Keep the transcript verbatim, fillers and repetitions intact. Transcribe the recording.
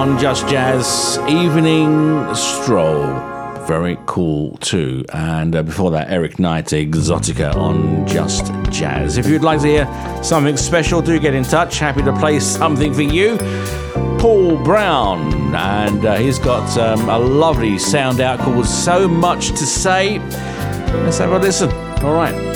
on Just Jazz, Evening Stroll. Very cool too. And uh, before that, Eric Knight, Exotica on Just Jazz. If you'd like to hear something special, do get in touch. Happy to play something for you. Paul Brown, and uh, he's got um, a lovely sound out called So Much to Say. Let's have a listen. All right.